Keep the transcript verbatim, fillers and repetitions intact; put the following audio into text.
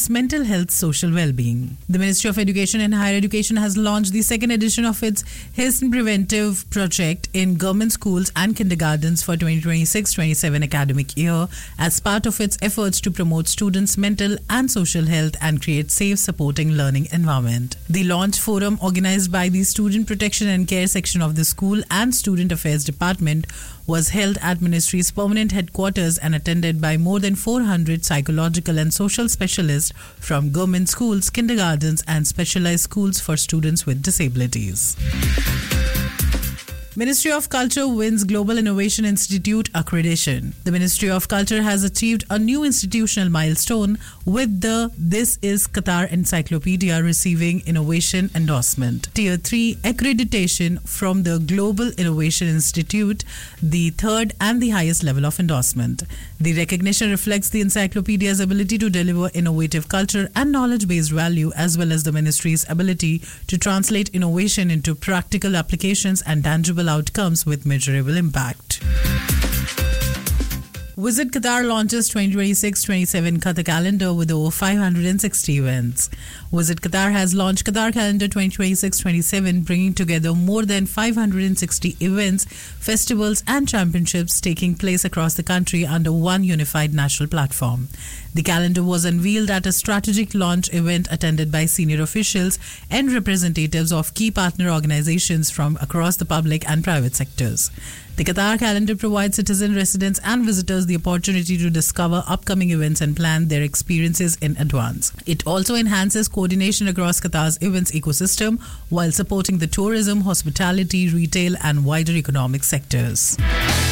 mental health, social well-being. The Ministry of Education and Higher Education has launched the second edition of its Hasten Preventive project in government schools and kindergartens for twenty twenty-six twenty-seven academic year as part of its efforts to promote students' mental and social health and create safe, supporting learning environment. The launch forum, organized by the Student Protection and Care section of the School and Student Affairs Department, was held at Ministry's permanent headquarters and attended by more than four hundred psychological and social specialists from government schools, kindergartens and specialized schools for students with disabilities. Ministry of Culture wins Global Innovation Institute accreditation. The Ministry of Culture has achieved a new institutional milestone with the This is Qatar Encyclopedia receiving innovation endorsement. Tier three accreditation from the Global Innovation Institute, the third and the highest level of endorsement. The recognition reflects the encyclopedia's ability to deliver innovative culture and knowledge-based value, as well as the ministry's ability to translate innovation into practical applications and tangible outcomes with measurable impact. Visit Qatar launches twenty twenty-six twenty-seven Qatar calendar with over five hundred sixty events. Visit Qatar has launched Qatar calendar twenty twenty-six twenty-seven, bringing together more than five hundred sixty events, festivals and championships taking place across the country under one unified national platform. The calendar was unveiled at a strategic launch event attended by senior officials and representatives of key partner organizations from across the public and private sectors. The Qatar calendar provides citizen residents and visitors the opportunity to discover upcoming events and plan their experiences in advance. It also enhances coordination across Qatar's events ecosystem while supporting the tourism, hospitality, retail and wider economic sectors.